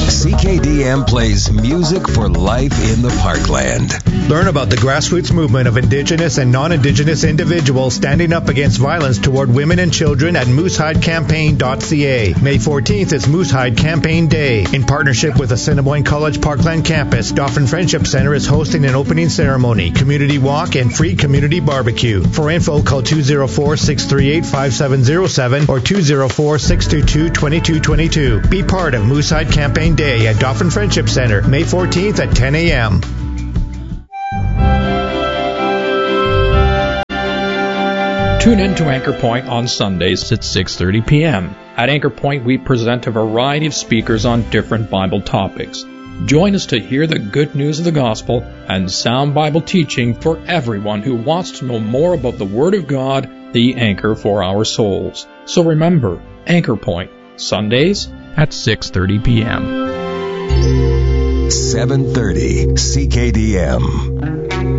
CKDM plays music for life in the Parkland. Learn about the grassroots movement of Indigenous and non-Indigenous individuals standing up against violence toward women and children at moosehidecampaign.ca. May 14th is Moosehide Campaign Day. In partnership with the Assiniboine College Parkland campus, Dauphin Friendship Center is hosting an opening ceremony, community walk, and free community barbecue. For info, call 204-638-5707 or 204-622-2222. Be part of Moosehide Campaign Day at Dauphin Friendship Center, May 14th at 10 a.m. Tune in to Anchor Point on Sundays at 6:30 p.m. At Anchor Point, we present a variety of speakers on different Bible topics. Join us to hear the good news of the gospel and sound Bible teaching for everyone who wants to know more about the Word of God, the anchor for our souls. So remember, Anchor Point, Sundays at 6:30 p.m. 730 CKDM.